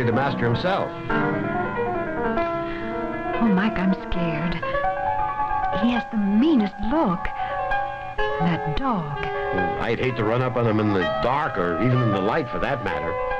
the master himself. Oh, Mike, I'm scared. He has the meanest look. That dog. I'd hate to run up on him in the dark or even in the light, for that matter.